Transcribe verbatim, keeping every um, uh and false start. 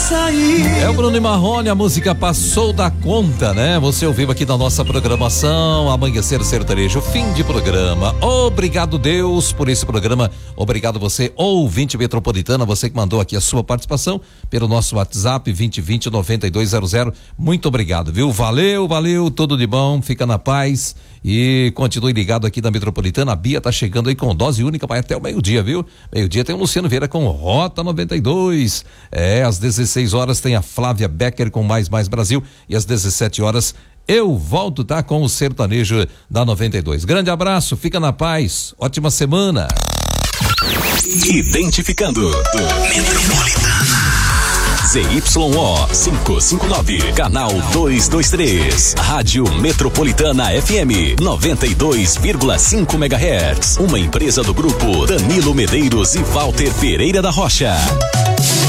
sair. É o Bruno e Marrone, a música Passou da Conta, né? Você ouviu aqui na nossa programação, Amanhecer Sertanejo, fim de programa. Obrigado, Deus, por esse programa. Obrigado você, ouvinte metropolitana, você que mandou aqui a sua participação pelo nosso WhatsApp vinte vinte, noventa e dois zero zero. Muito obrigado, viu? Valeu, valeu, tudo de bom, fica na paz e continue ligado aqui na Metropolitana. A Bia tá chegando aí com dose única, vai até o meio-dia, viu? Meio-dia tem o Luciano Vieira com Rota noventa e dois. É, às dezesseis horas tem a Flávia Becker com Mais Mais Brasil e às dezessete horas eu volto, tá? Com o sertanejo da noventa e dois. Grande abraço, fica na paz, ótima semana. Identificando Metropolitana Z Y O quinhentos e cinquenta e nove, canal duzentos e vinte e três, Rádio Metropolitana F M noventa e dois vírgula cinco megahertz, uma empresa do grupo Danilo Medeiros e Walter Pereira da Rocha.